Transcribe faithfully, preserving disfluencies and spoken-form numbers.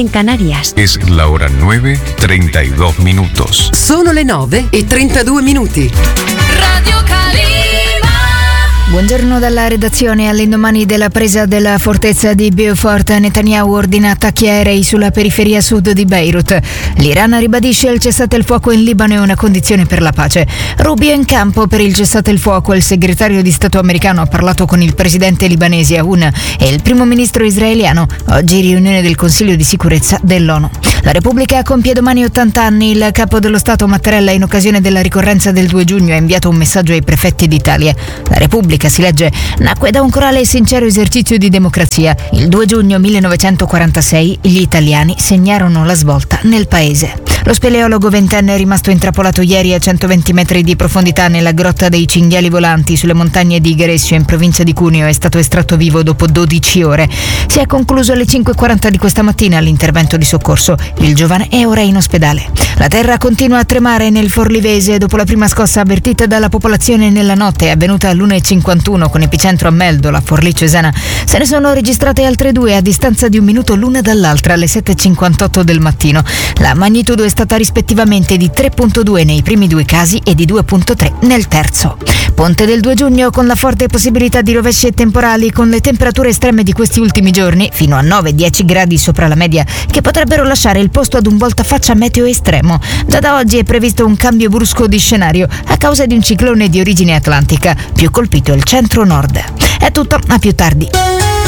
en Canarias. Es la hora nueve, treinta y dos minutos. Sono le nove e trentadue minuti. Radio Calima. Buongiorno dalla redazione. All'indomani della presa della fortezza di Beaufort, Netanyahu ordina attacchi aerei sulla periferia sud di Beirut. L'Iran ribadisce il cessate il fuoco in Libano è una condizione per la pace. Rubio in campo per il cessate il fuoco. Il segretario di Stato americano ha parlato con il presidente libanese Aoun e il primo ministro israeliano. Oggi riunione del Consiglio di sicurezza dell'ONU. La Repubblica compie domani ottanta anni. Il capo dello Stato Mattarella, in occasione della ricorrenza del due giugno, ha inviato un messaggio ai prefetti d'Italia. La Repubblica, si legge, nacque da un corale e sincero esercizio di democrazia. Il due giugno millenovecentoquarantasei gli italiani segnarono la svolta nel paese. Lo speleologo ventenne è rimasto intrappolato ieri a centoventi metri di profondità nella grotta dei Cinghiali Volanti sulle montagne di Grescio in provincia di Cuneo. È stato estratto vivo dopo dodici ore. Si è concluso alle cinque e quaranta di questa mattina l'intervento di soccorso. Il giovane è ora in ospedale. La terra continua a tremare nel Forlivese dopo la prima scossa avvertita dalla popolazione nella notte. È avvenuta all'una e cinquantuno con epicentro a Meldola, Forlì Cesana. Se ne sono registrate altre due a distanza di un minuto l'una dall'altra alle sette e cinquantotto del mattino. La magnitudo è stata rispettivamente di tre virgola due nei primi due casi e di due virgola tre nel terzo. Ponte del due giugno con la forte possibilità di rovesci e temporali, con le temperature estreme di questi ultimi giorni fino a nove dieci gradi sopra la media, che potrebbero lasciare il posto ad un voltafaccia meteo estremo. Già da oggi è previsto un cambio brusco di scenario a causa di un ciclone di origine atlantica, più colpito il centro-nord. È tutto, a più tardi.